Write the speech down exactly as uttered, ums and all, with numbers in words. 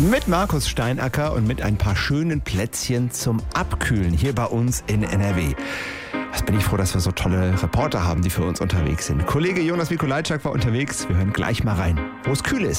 Mit Markus Steinacker und mit ein paar schönen Plätzchen zum Abkühlen hier bei uns in N R W. Was bin ich froh, dass wir so tolle Reporter haben, die für uns unterwegs sind. Kollege Jonas Mikolajczak war unterwegs. Wir hören gleich mal rein, wo es kühl ist.